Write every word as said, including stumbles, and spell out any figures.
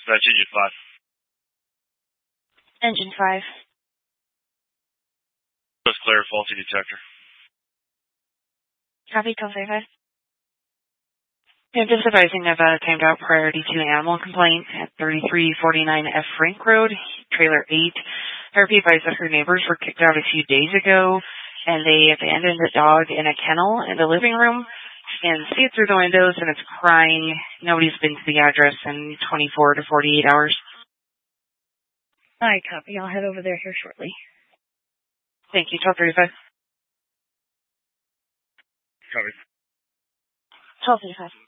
That's Engine five. Engine five. Just clear, faulty detector. Copy, twelve thirty-five. Yeah, just advising of a timed out priority to animal complaint at thirty-three forty-nine F Frank Road, trailer eight. Her be advised that her neighbors were kicked out a few days ago, and they abandoned a dog in a kennel in the living room, and see it through the windows, and it's crying. Nobody's been to the address in twenty-four to forty-eight hours. All right, copy. I'll head over there here shortly. Thank you, twelve thirty-five. Copy. twelve thirty-five.